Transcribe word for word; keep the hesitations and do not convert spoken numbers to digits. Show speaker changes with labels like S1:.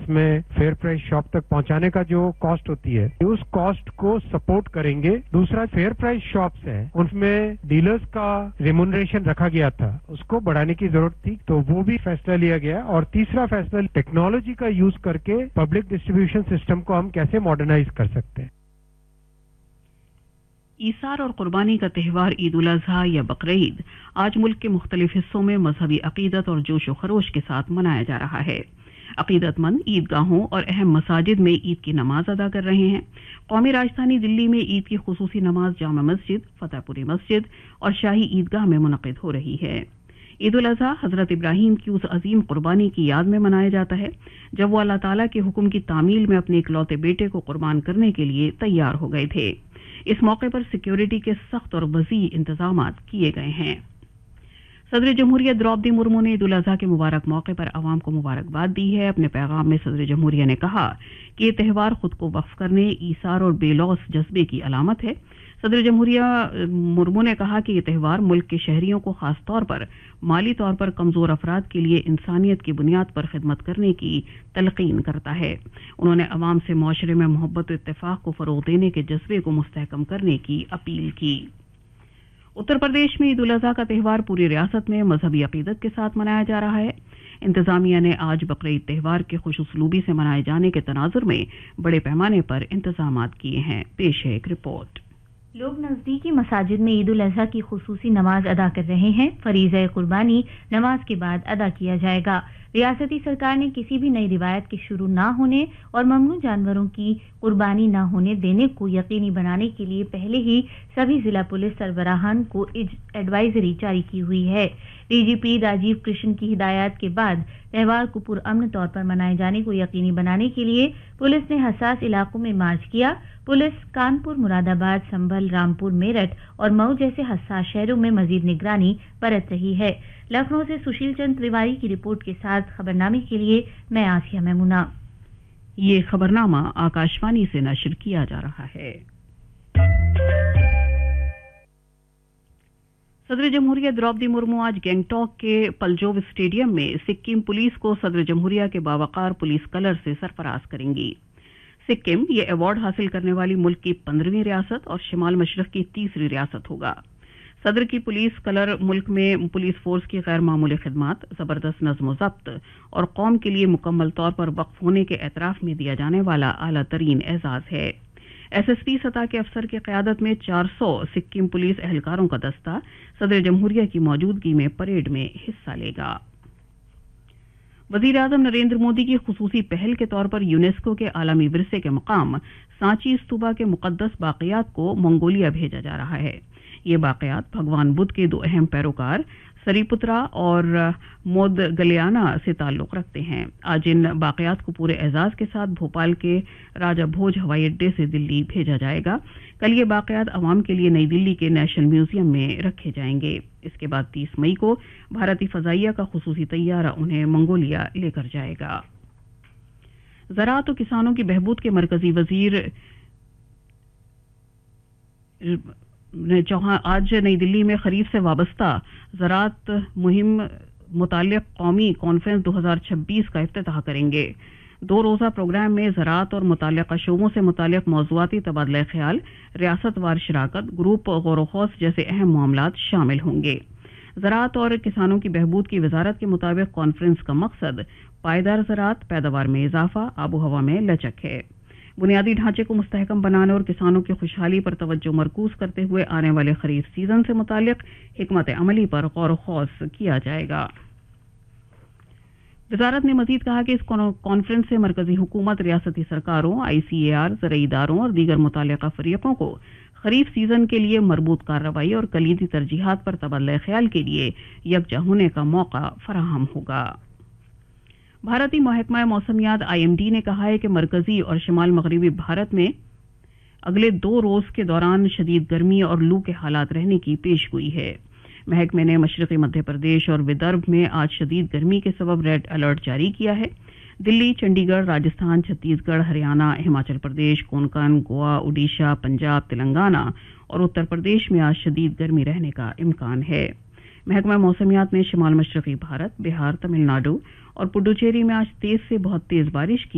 S1: उसमें fair price shop तक पहुंचाने का जो कॉस्ट होती है उस कॉस्ट को सपोर्ट करेंगे। दूसरा, फेयर प्राइस शॉप्स है उनमें डीलर्स का रेम्यूनरेशन रखा गया था, उसको बढ़ाने की जरूरत थी, तो वो भी फैसला लिया गया। और तीसरा फैसला, टेक्नोलॉजी का यूज करके पब्लिक डिस्ट्रीब्यूशन सिस्टम को हम कैसे मॉडर्नाइज कर सकते हैं।
S2: ईसार और कुर्बानी का त्यौहार ईद उल अजहा या बकरीद आज मुल्क के मुख्तलिफ हिस्सों में मजहबी अकीदत और जोश व खरोश के साथ मनाया जा रहा है। अकीदतमंद ईदगाहों और अहम मसाजिद में ईद की नमाज अदा कर रहे हैं। कौमी राजधानी दिल्ली में ईद की खुसूसी नमाज जामा मस्जिद, फतेहपुरी मस्जिद और शाही ईदगाह में मुनक़िद हो रही है। ईद उल अजहा हजरत इब्राहीम की उस अजीम कुर्बानी की याद में मनाया जाता है जब वो अल्लाह ताला के हुक्म की तामील में अपने इकलौते बेटे को कुर्बान करने के लिए तैयार हो गए थे। इस मौके पर सिक्योरिटी के सख्त और वसी इंतजाम किए गए हैं। सदर जमहूरिया द्रौपदी मुर्मू ने ईद उल अजहा के मुबारक मौके पर आवाम को मुबारकबाद दी है। अपने पैगाम में सदर जमहूरिया ने कहा कि ये त्यौहार खुद को वक्फ करने, ईसार और बेलौस जज्बे की अलामत है। सदर जमहूरिया मुर्मू ने कहा कि ये त्यौहार मुल्क के शहरियों को खास तौर पर माली तौर पर कमजोर अफराद के लिए इंसानियत की बुनियाद पर खिदमत करने की तलकीन करता है। उन्होंने अवाम से मुआशरे में मोहब्बत इत्तेफाक को फरोग देने के जज्बे को मुस्तहकम करने की अपील की। उत्तर प्रदेश में ईद उल अजहा का त्यौहार पूरी रियासत में मजहबी अकीदत के साथ मनाया जा रहा है। इंतजामिया ने आज बकरीद त्यौहार के खुश उसलूबी से मनाए जाने के तनाजुर में बड़े पैमाने पर इंतजाम किए हैं। पेश है एक रिपोर्ट।
S3: लोग नजदीकी मसाजिद में ईद उल अजहा की खुसूसी नमाज अदा कर रहे हैं। फरीज़ा कुर्बानी नमाज के बाद अदा किया जाएगा। रियासती सरकार ने किसी भी नई रिवायत के शुरू न होने और ममनू जानवरों की कुर्बानी न होने देने को यकीनी बनाने के लिए पहले ही सभी जिला पुलिस सरबराहान को एडवाइजरी जारी की हुई है। डीजीपी राजीव कृष्ण की हिदायत के बाद त्यौहार को पुरअमन तौर पर मनाए जाने को यकीनी बनाने के लिए पुलिस ने हसास इलाकों में मार्च किया। पुलिस कानपुर, मुरादाबाद, संभल, रामपुर, मेरठ और मऊ जैसे हसास शहरों में मजीद निगरानी बरत रही है। लखनऊ से सुशील चंद्र तिवारी की रिपोर्ट के साथ खबरनामे के लिए मैं आसिया मैमुना।
S2: ये खबरनामा आकाशवाणी से नशर किया जा रहा है। सदर जमहूरिया द्रौपदी मुर्मू आज गैंगटॉक के पलजोव स्टेडियम में सिक्किम पुलिस को सदर जमहूरिया के बावकार पुलिस कलर से सरफराज करेंगी। सिक्किम ये अवार्ड हासिल करने वाली मुल्क की पंद्रहवीं रियासत और शिमाल मशरक की तीसरी रियासत होगा। सदर की पुलिस कलर मुल्क में पुलिस फोर्स की गैर मामूली खिदमत, जबरदस्त नज्म ज़ब्त और कौम के लिए मुकम्मल तौर पर वक्फ होने के एतराफ में दिया जाने वाला आला तरीन एजाज है। एसएसपी सतह के अफसर की क़यादत में चार सौ सिक्किम पुलिस एहलकारों का दस्ता सदर जमहूरिया की मौजूदगी में परेड में हिस्सा लेगा। वज़ीर आज़म नरेंद्र मोदी की खुसूसी पहल के तौर पर यूनेस्को के आलमी विरसे के मकाम सांची स्तूपा के मुकद्दस बाक़ियात को मंगोलिया भेजा जा रहा है। ये बाक़ियात भगवान बुद्ध के दो अहम पैरोकार सरीपुत्रा और मोदगलियाना से ताल्लुक़ रखते हैं। आज इन बाक़ियात को पूरे एजाज़ के साथ भोपाल के राजा भोज हवाई अड्डे से दिल्ली भेजा जाएगा। कल ये बाक़ियात अवाम के लिए नई दिल्ली के नेशनल म्यूजियम में रखे जाएंगे। इसके बाद तीस मई को भारतीय फ़ज़ाइया का खुसूसी तैयारा उन्हें मंगोलिया लेकर जाएगा। ज़राअत और किसानों की बहबूद के मरकजी वज़ीर चौहान आज नई दिल्ली में खरीफ से वाबस्ता ज़राअत मुहिम मुताल्लिक़ कौमी कॉन्फ्रेंस दो हज़ार छब्बीस का इफ्तिताह करेंगे। दो रोज़ा प्रोग्राम में ज़राअत और मुताल्लिक़ा शोबों से मुताल्लिक़ मौज़ूआती तबादला ख्याल, रियासतवार शराकत, ग्रुप गौर ख़ौस जैसे अहम मामलात शामिल होंगे। ज़राअत और किसानों की बहबूद की वजारत के मुताबिक कॉन्फ्रेंस का मकसद पायदार ज़राअत, पैदावार में इजाफा, आबो हवा में लचक है। बुनियादी ढांचे को मुस्तहकम बनाने और किसानों की खुशहाली पर तवज्जो मरकूज करते हुए आने वाले खरीफ सीजन से मुताल्लिक़ हिकमत अमली पर गौर ख़ौस किया जाएगा। वजारत ने मजीद कहा कि इस कॉन्फ्रेंस से मरकजी हुकूमत, रियासती सरकारों, आई सी ए आर, ज़राई इदारों और दीगर मुताल्लिक़ा फ़रीक़ों को खरीफ सीजन के लिए मरबूत कार्रवाई और कलीदी तरजीहात पर तबादला ख्याल के लिए यकजा होने का मौका फराहम होगा। भारतीय महकमा मौसमियात आई एम डी ने कहा है कि मरकजी और शिमाल मगरबी भारत में अगले दो रोज के दौरान शदीद गर्मी और लू के हालात रहने की पेशगोई है। महकमे ने मशरक़ी मध्य प्रदेश और विदर्भ में आज शदीद गर्मी के सबब रेड अलर्ट जारी किया है। दिल्ली, चंडीगढ़, राजस्थान, छत्तीसगढ़, हरियाणा, हिमाचल प्रदेश, कोंकण, गोवा, उड़ीसा, पंजाब, तेलंगाना और उत्तर प्रदेश में आज शदीद गर्मी रहने का इम्कान है। महकमा मौसमियात ने शिमाल मशरक़ी भारत, बिहार, तमिलनाडु और पुडुचेरी में आज तेज से बहुत तेज बारिश की